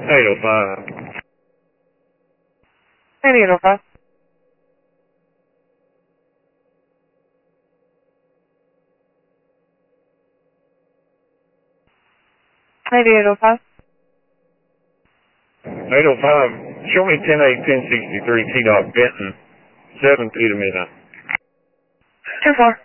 805. 8805. 8805. 805. Show me 10-8, 1063, T-Dot Benton, 7 feet a minute. 2-4.